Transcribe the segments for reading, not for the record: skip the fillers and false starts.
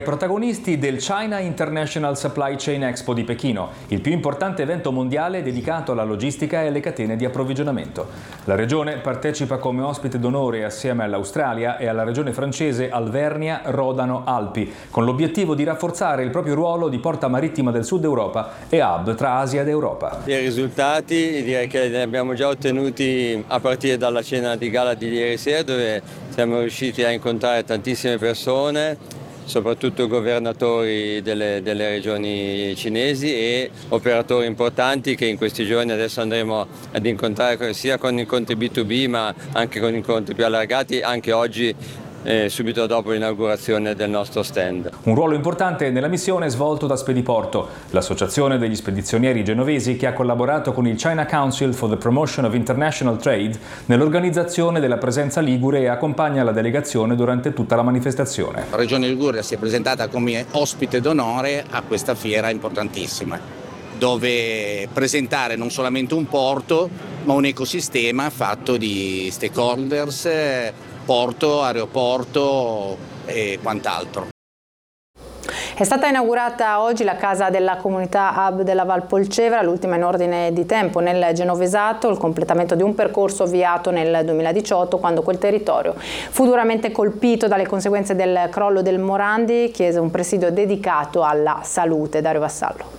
Protagonisti del China International Supply Chain Expo di Pechino, il più importante evento mondiale dedicato alla logistica e alle catene di approvvigionamento. La regione partecipa come ospite d'onore assieme all'Australia e alla regione francese Alvernia-Rodano-Alpi, con l'obiettivo di rafforzare il proprio ruolo di porta marittima del Sud Europa e hub tra Asia ed Europa. I risultati direi che li abbiamo già ottenuti a partire dalla cena di gala di ieri sera, dove siamo riusciti a incontrare tantissime persone, soprattutto governatori delle regioni cinesi e operatori importanti che in questi giorni adesso andremo ad incontrare sia con incontri B2B ma anche con incontri più allargati, anche oggi subito dopo l'inaugurazione del nostro stand. Un ruolo importante nella missione è svolto da Spediporto, l'associazione degli spedizionieri genovesi che ha collaborato con il China Council for the Promotion of International Trade nell'organizzazione della presenza ligure e accompagna la delegazione durante tutta la manifestazione. La Regione Liguria si è presentata come ospite d'onore a questa fiera importantissima, dove presentare non solamente un porto, ma un ecosistema fatto di stakeholders, porto, aeroporto e quant'altro. È stata inaugurata oggi la casa della comunità hub della Val Polcevera, l'ultima in ordine di tempo nel Genovesato, il completamento di un percorso avviato nel 2018 quando quel territorio fu duramente colpito dalle conseguenze del crollo del Morandi, chiese un presidio dedicato alla salute. Dario Vassallo.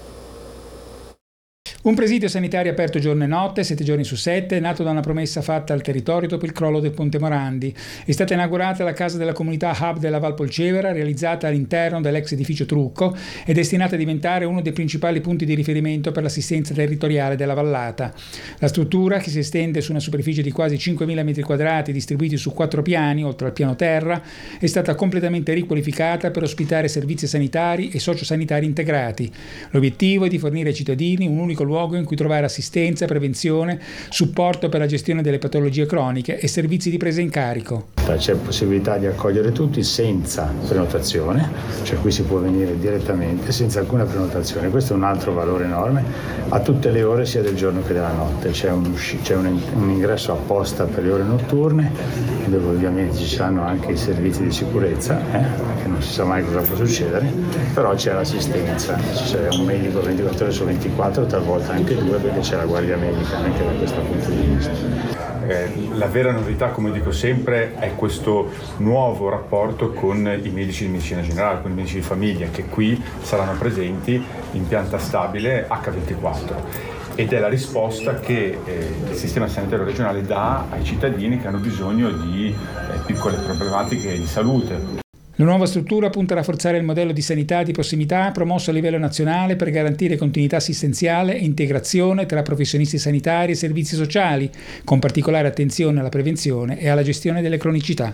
Un presidio sanitario aperto giorno e notte, 7 giorni su 7, nato da una promessa fatta al territorio dopo il crollo del Ponte Morandi. È stata inaugurata la casa della comunità hub della Val Polcevera, realizzata all'interno dell'ex edificio Trucco e destinata a diventare uno dei principali punti di riferimento per l'assistenza territoriale della vallata. La struttura, che si estende su una superficie di quasi 5.000 m2 distribuiti su 4 piani, oltre al piano terra, è stata completamente riqualificata per ospitare servizi sanitari e sociosanitari integrati. L'obiettivo è di fornire ai cittadini un unico luogo in cui trovare assistenza, prevenzione, supporto per la gestione delle patologie croniche e servizi di presa in carico. C'è possibilità di accogliere tutti senza prenotazione, cioè qui si può venire direttamente senza alcuna prenotazione. Questo è un altro valore enorme, a tutte le ore sia del giorno che della notte. C'è un ingresso apposta per le ore notturne, dove ovviamente ci saranno anche i servizi di sicurezza, che non si sa mai cosa può succedere, però c'è l'assistenza, c'è un medico 24 ore su 24, talvolta anche 2, perché c'è la guardia medica anche da questo punto di vista. La vera novità, come dico sempre, è questo nuovo rapporto con i medici di medicina generale, con i medici di famiglia, che qui saranno presenti in pianta stabile H24. Ed è la risposta che il sistema sanitario regionale dà ai cittadini che hanno bisogno di piccole problematiche di salute. La nuova struttura punta a rafforzare il modello di sanità di prossimità promosso a livello nazionale per garantire continuità assistenziale e integrazione tra professionisti sanitari e servizi sociali, con particolare attenzione alla prevenzione e alla gestione delle cronicità.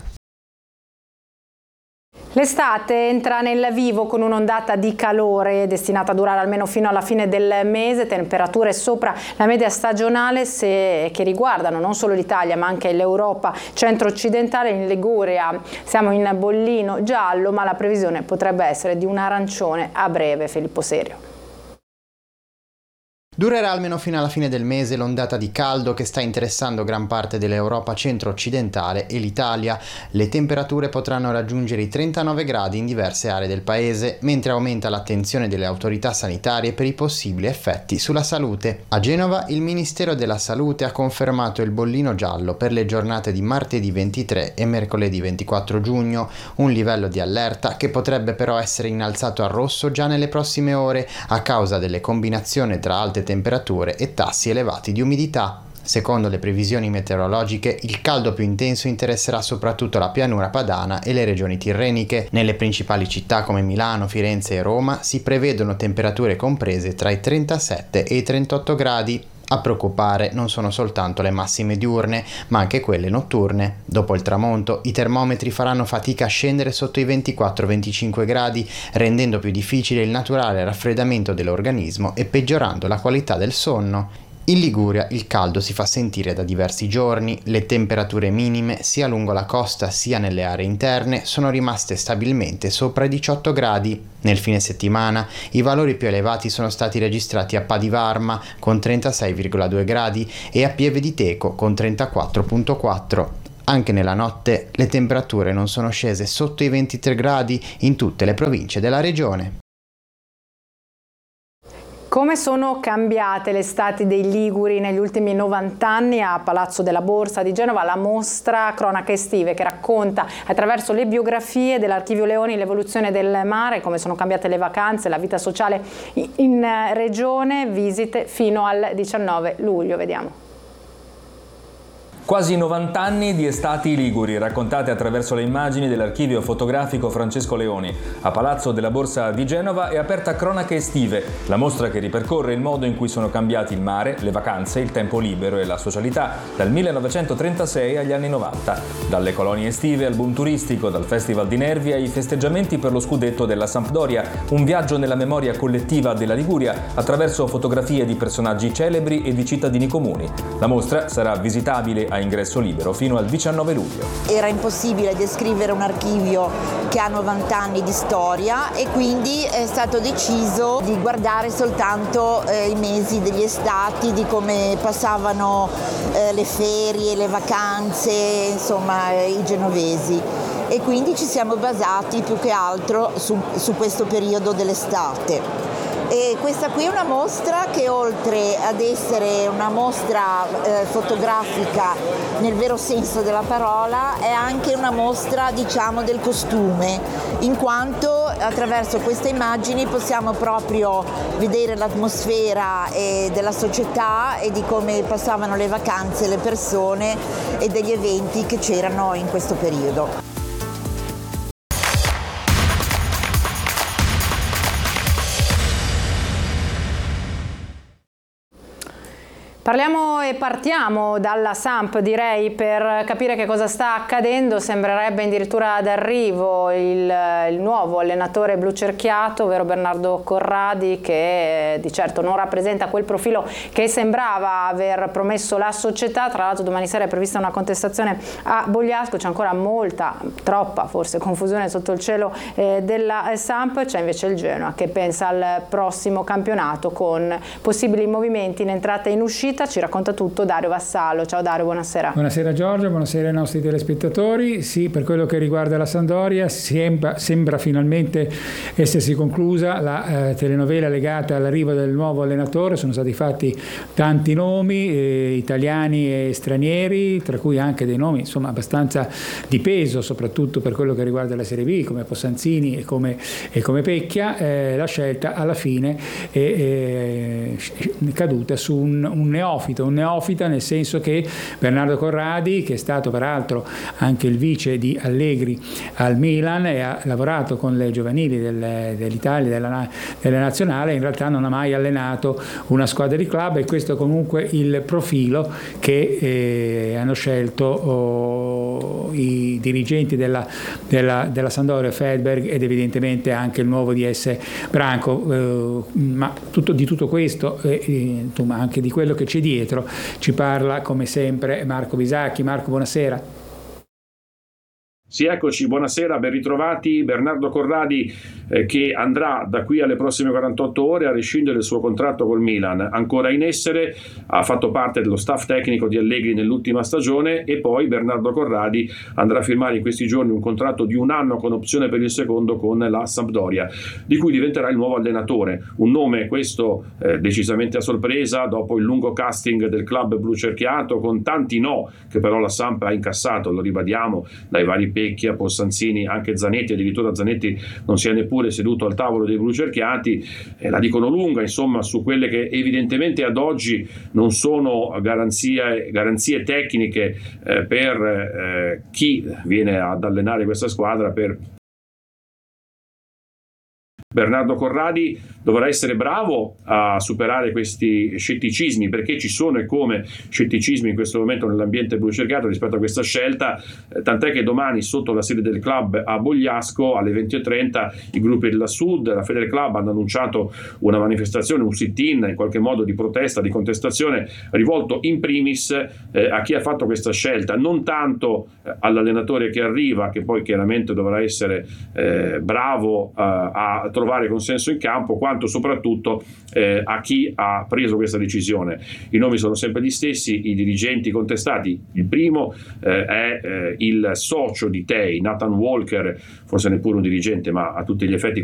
L'estate entra nel vivo con un'ondata di calore destinata a durare almeno fino alla fine del mese, temperature sopra la media stagionale che riguardano non solo l'Italia ma anche l'Europa centro-occidentale. In Liguria siamo in bollino giallo, ma la previsione potrebbe essere di un arancione a breve. Filippo Serio. Durerà almeno fino alla fine del mese l'ondata di caldo che sta interessando gran parte dell'Europa centro-occidentale e l'Italia. Le temperature potranno raggiungere i 39 gradi in diverse aree del paese, mentre aumenta l'attenzione delle autorità sanitarie per i possibili effetti sulla salute. A Genova il Ministero della Salute ha confermato il bollino giallo per le giornate di martedì 23 e mercoledì 24 giugno, un livello di allerta che potrebbe però essere innalzato al rosso già nelle prossime ore a causa delle combinazioni tra alte temperature e tassi elevati di umidità. Secondo le previsioni meteorologiche, il caldo più intenso interesserà soprattutto la pianura padana e le regioni tirreniche. Nelle principali città come Milano, Firenze e Roma si prevedono temperature comprese tra i 37 e i 38 gradi. A preoccupare non sono soltanto le massime diurne, ma anche quelle notturne. Dopo il tramonto, i termometri faranno fatica a scendere sotto i 24-25 gradi, rendendo più difficile il naturale raffreddamento dell'organismo e peggiorando la qualità del sonno. In Liguria il caldo si fa sentire da diversi giorni, le temperature minime sia lungo la costa sia nelle aree interne sono rimaste stabilmente sopra i 18 gradi. Nel fine settimana i valori più elevati sono stati registrati a Padivarma con 36,2 gradi e a Pieve di Teco con 34,4. Anche nella notte le temperature non sono scese sotto i 23 gradi in tutte le province della regione. Come sono cambiate le estati dei Liguri negli ultimi 90 anni? A Palazzo della Borsa di Genova la mostra Cronache estive, che racconta attraverso le biografie dell'Archivio Leoni l'evoluzione del mare, come sono cambiate le vacanze, la vita sociale in regione, visite fino al 19 luglio. Vediamo. Quasi 90 anni di estati liguri, raccontate attraverso le immagini dell'archivio fotografico Francesco Leoni. A Palazzo della Borsa di Genova è aperta Cronache estive, la mostra che ripercorre il modo in cui sono cambiati il mare, le vacanze, il tempo libero e la socialità dal 1936 agli anni 90. Dalle colonie estive al boom turistico, dal Festival di Nervi ai festeggiamenti per lo scudetto della Sampdoria, un viaggio nella memoria collettiva della Liguria attraverso fotografie di personaggi celebri e di cittadini comuni. La mostra sarà visitabile a ingresso libero fino al 19 luglio. Era impossibile descrivere un archivio che ha 90 anni di storia e quindi è stato deciso di guardare soltanto i mesi degli estati, di come passavano le ferie, le vacanze, insomma i genovesi. E quindi ci siamo basati più che altro su questo periodo dell'estate. E questa qui è una mostra che, oltre ad essere una mostra fotografica nel vero senso della parola, è anche una mostra, diciamo, del costume, in quanto attraverso queste immagini possiamo proprio vedere l'atmosfera della società e di come passavano le vacanze le persone e degli eventi che c'erano in questo periodo. Parliamo e partiamo dalla Samp, direi, per capire che cosa sta accadendo. Sembrerebbe addirittura d'arrivo il nuovo allenatore blucerchiato, ovvero Bernardo Corradi, che di certo non rappresenta quel profilo che sembrava aver promesso la società. Tra l'altro domani sera è prevista una contestazione a Bogliasco, c'è ancora molta, troppa forse, confusione sotto il cielo della Samp. C'è invece il Genoa che pensa al prossimo campionato con possibili movimenti in entrata e in uscita. Ci racconta tutto Dario Vassallo. Ciao Dario, buonasera. Buonasera Giorgio, buonasera ai nostri telespettatori. Sì, per quello che riguarda la Sampdoria sembra finalmente essersi conclusa la telenovela legata all'arrivo del nuovo allenatore. Sono stati fatti tanti nomi, italiani e stranieri, tra cui anche dei nomi insomma abbastanza di peso, soprattutto per quello che riguarda la Serie B, come Possanzini e come Pecchia. La scelta alla fine è caduta su un neofita, nel senso che Bernardo Corradi, che è stato peraltro anche il vice di Allegri al Milan e ha lavorato con le giovanili dell'Italia, della nazionale, in realtà non ha mai allenato una squadra di club, e questo è comunque il profilo che hanno scelto i dirigenti della Sampdoria, Fedberg, ed evidentemente anche il nuovo DS Branco. Ma di tutto questo, insomma, anche di quello che c'è dietro, ci parla come sempre Marco Bisacchi. Marco, buonasera. Sì, eccoci, buonasera, ben ritrovati. Bernardo Corradi che andrà da qui alle prossime 48 ore a rescindere il suo contratto col Milan, ancora in essere, ha fatto parte dello staff tecnico di Allegri nell'ultima stagione, e poi Bernardo Corradi andrà a firmare in questi giorni un contratto di 1 anno con opzione per il secondo con la Sampdoria, di cui diventerà il nuovo allenatore. Un nome questo decisamente a sorpresa dopo il lungo casting del club blucerchiato, con tanti no che però la Samp ha incassato, lo ribadiamo, dai vari Pecchia, Possanzini, anche Zanetti. Addirittura Zanetti non si è neppure seduto al tavolo dei blucerchiati. La dicono lunga insomma su quelle che evidentemente ad oggi non sono garanzie tecniche per chi viene ad allenare questa squadra. Per Bernardo Corradi dovrà essere bravo a superare questi scetticismi, perché ci sono e come scetticismi in questo momento nell'ambiente blucerchiato rispetto a questa scelta, tant'è che domani sotto la sede del club a Bogliasco alle 20:30 i gruppi della Sud, la Feder Club, hanno annunciato una manifestazione, un sit-in in qualche modo di protesta, di contestazione, rivolto in primis a chi ha fatto questa scelta, non tanto all'allenatore che arriva, che poi chiaramente dovrà essere bravo a trovare trovare consenso in campo, quanto soprattutto a chi ha preso questa decisione. I nomi sono sempre gli stessi, i dirigenti contestati. Il primo è il socio di TEI, Nathan Walker, forse neppure un dirigente, ma a tutti gli effetti